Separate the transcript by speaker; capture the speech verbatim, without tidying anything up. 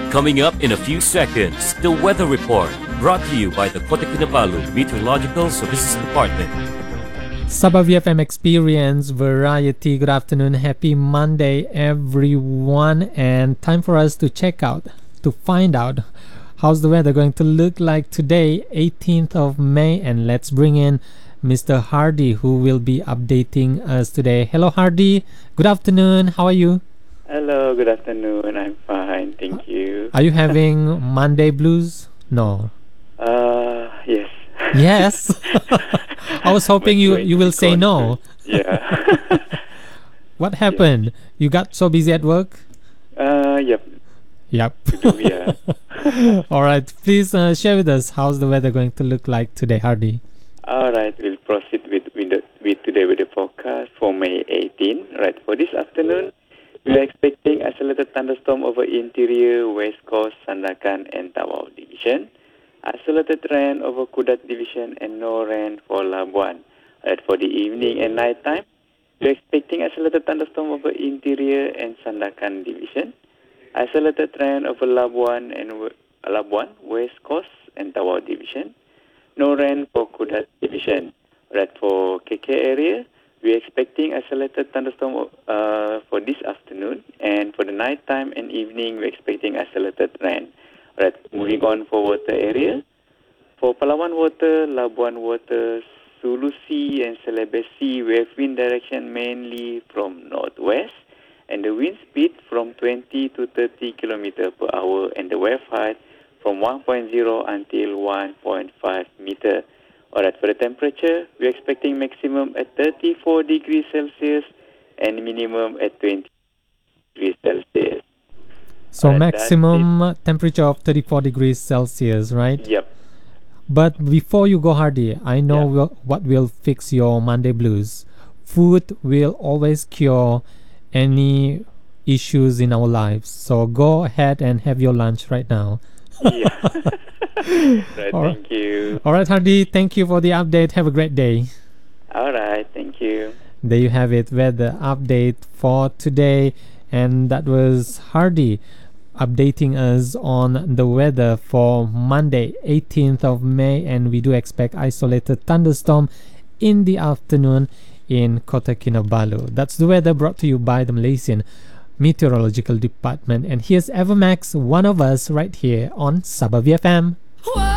Speaker 1: Coming up in a few seconds, the weather report brought to you by the Kota Kinabalu Meteorological Services Department.
Speaker 2: Sabah V F M Experience Variety. Good afternoon, happy Monday everyone, and time for us to check out, to find out how's the weather going to look like today, eighteenth of May, and let's bring in Mister Hardy, who will be updating us today. Hello Hardy, good afternoon, how are you?
Speaker 3: Hello, good afternoon, I'm fine, thank you.
Speaker 2: Are you having Monday blues? No.
Speaker 3: Uh, yes.
Speaker 2: Yes. I was hoping you, you will say no.
Speaker 3: Yeah.
Speaker 2: What happened? You got so busy at work?
Speaker 3: Uh, yep.
Speaker 2: Yep.
Speaker 3: Do, yeah.
Speaker 2: All right. Please uh, share with us how's the weather going to look like today, Hardy.
Speaker 3: All right, we'll proceed with with, the, with today with the forecast for May eighteenth. Right, for this afternoon, we are expecting isolated thunderstorm over interior, west coast, Sandakan, and Tawau division. Isolated rain over Kudat division and no rain for Labuan. Right, for the evening and night time, we are expecting isolated thunderstorm over interior and Sandakan division. Isolated rain over Labuan and Labuan, west coast, and Tawau division. No rain for Kudat division. Right, for K K area, we are expecting isolated thunderstorm uh, for this afternoon, and for the night time and evening, we are expecting isolated rain. Right, moving on for water area. For Palawan water, Labuan water, Sulu Sea and Celebes Sea, we have wind direction mainly from northwest, and the wind speed from twenty to thirty kilometers per hour, and the wave height from one point zero until one point five meter. Alright, for the temperature, we're expecting maximum at thirty-four degrees Celsius and minimum at twenty degrees Celsius.
Speaker 2: So
Speaker 3: Alright,
Speaker 2: maximum temperature of thirty-four degrees Celsius, right?
Speaker 3: Yep.
Speaker 2: But before you go, Hardy, I know
Speaker 3: Yeah.
Speaker 2: will, what will fix your Monday blues. Food will always cure any issues in our lives. So go ahead and have your lunch right now.
Speaker 3: Yeah. Right,
Speaker 2: All right.
Speaker 3: thank you.
Speaker 2: All right, Hardy, thank you for the update. Have a great day.
Speaker 3: All right, thank you.
Speaker 2: There you have it, weather update for today. And that was Hardy updating us on the weather for Monday, eighteenth of May. And we do expect isolated thunderstorm in the afternoon in Kota Kinabalu. That's the weather brought to you by the Malaysian Meteorological Department. And here's Evermax, One of Us, right here on Sabah V F M.